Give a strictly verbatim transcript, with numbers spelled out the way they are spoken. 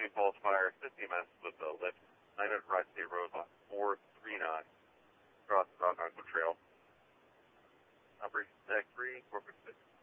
St. Paul's Fire, fifty M S with the lift, nine hundred Ride State Road, lot four three nine, across the Algonquin Trail. Operation Tag three, four six.